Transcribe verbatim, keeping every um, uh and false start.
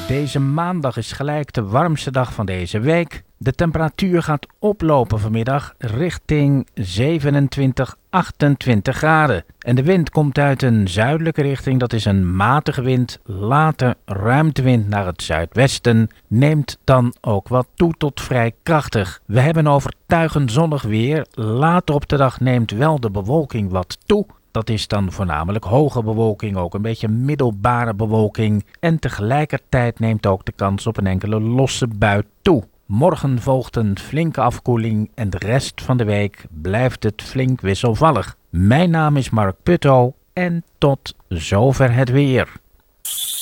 Deze maandag is gelijk de warmste dag van deze week. De temperatuur gaat oplopen vanmiddag richting zevenentwintig, achtentwintig graden. En de wind komt uit een zuidelijke richting, dat is een matige wind. Later ruimtewind naar het zuidwesten, neemt dan ook wat toe tot vrij krachtig. We hebben overtuigend zonnig weer. Later op de dag neemt wel de bewolking wat toe. Dat is dan voornamelijk hoge bewolking, ook een beetje middelbare bewolking. En tegelijkertijd neemt ook de kans op een enkele losse bui toe. Morgen volgt een flinke afkoeling en de rest van de week blijft het flink wisselvallig. Mijn naam is Mark Putto en tot zover het weer.